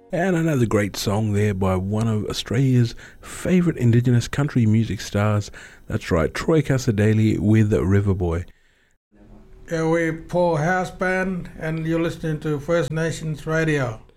And another great song there by one of Australia's favourite Indigenous country music stars. That's right, Troy Casadei with Riverboy. Yeah, we're Paul House Band, and you're listening to First Nations Radio.